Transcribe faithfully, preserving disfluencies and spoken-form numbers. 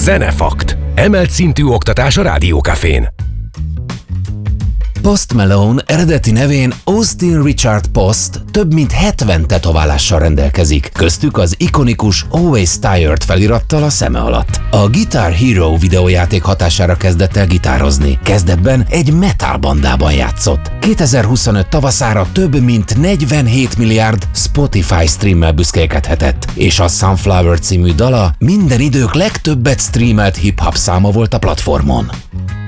Zenefakt. Emelt szintű oktatás a Rádiókafén. Post Malone eredeti nevén Austin Richard Post több mint hetven tetoválással rendelkezik, köztük az ikonikus Always Tired felirattal a szeme alatt. A Guitar Hero videójáték hatására kezdett el gitározni. Kezdetben egy metal bandában játszott. kétezer-huszonöt tavaszára több mint negyvenhét milliárd Spotify streammel büszkélkedhetett, és a Sunflower című dala minden idők legtöbbet streamelt hip-hop száma volt a platformon.